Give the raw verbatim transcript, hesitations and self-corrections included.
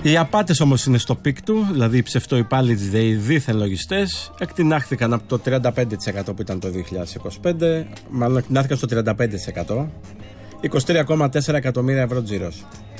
Οι απάτες όμως είναι στο πικ του, δηλαδή οι ψευτοϊπάλληλοι, οι δίθεν λογιστές, εκτινάχθηκαν από το τριάντα πέντε τοις εκατό που ήταν το δύο χιλιάδες είκοσι πέντε, μάλλον εκτινάχθηκαν στο τριάντα πέντε τοις εκατό, είκοσι τρία κόμμα τέσσερα εκατομμύρια ευρώ τζίρος.